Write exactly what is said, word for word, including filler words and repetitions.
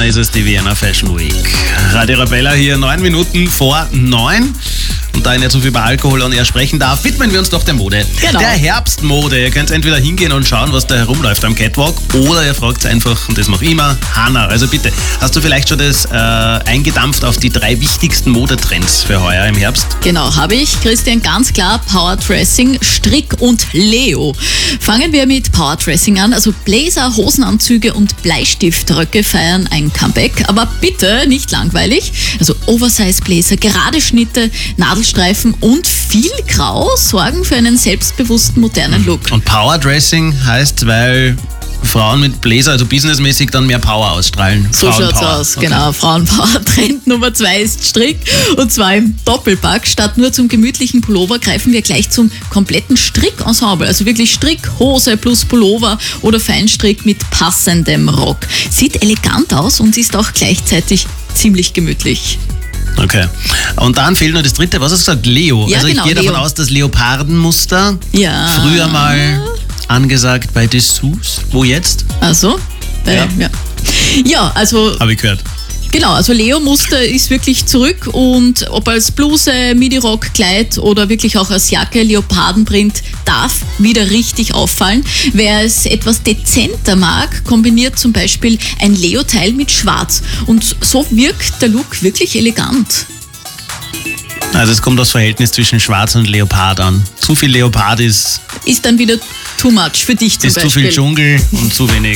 Jänner ist es die Vienna Fashion Week. Radio Arabella hier, neun Minuten vor neun. Und da ich nicht so viel über Alkohol und eher sprechen darf, widmen wir uns doch der Mode. Genau. Der Herbstmode. Ihr könnt entweder hingehen und schauen, was da herumläuft am Catwalk, oder ihr fragt einfach, und das mache ich immer, Hanna. Also bitte, hast du vielleicht schon das äh, eingedampft auf die drei wichtigsten Modetrends für heuer im Herbst? Genau, habe ich. Christian, ganz klar Powerdressing, Strick und Leo. Fangen wir mit Powerdressing an. Also Blazer, Hosenanzüge und Bleistiftröcke feiern ein Comeback. Aber bitte nicht langweilig. Also Oversize-Bläser, gerade Schnitte, Nadelstreifen und viel Grau sorgen für einen selbstbewussten, modernen Look. Und Powerdressing heißt, weil Frauen mit Bläser, also businessmäßig, dann mehr Power ausstrahlen. So schaut's aus, Okay. genau. Frauenpower. Trend Nummer zwei ist Strick, und zwar im Doppelpack. Statt nur zum gemütlichen Pullover greifen wir gleich zum kompletten Strickensemble. Also wirklich Strick, Hose plus Pullover oder Feinstrick mit passendem Rock. Sieht elegant aus und ist auch gleichzeitig ziemlich gemütlich. Okay. Und dann fehlt nur das dritte, was hast du gesagt? Leo. Ja, also ich genau, gehe davon Leo. aus, dass Leopardenmuster Ja. früher mal angesagt bei Dessous. Wo jetzt? Also, äh, Ja. ja. Ja, also Habe ich gehört. genau, also Leo-Muster ist wirklich zurück, und ob als Bluse, Midi-Rock, Kleid oder wirklich auch als Jacke, Leopardenprint darf wieder richtig auffallen. Wer es etwas dezenter mag, kombiniert zum Beispiel ein Leo-Teil mit Schwarz, und so wirkt der Look wirklich elegant. Also es kommt das Verhältnis zwischen Schwarz und Leopard an. Zu viel Leopard ist, Ist dann wieder too much für dich zum ist zu Beispiel. viel Dschungel und zu wenig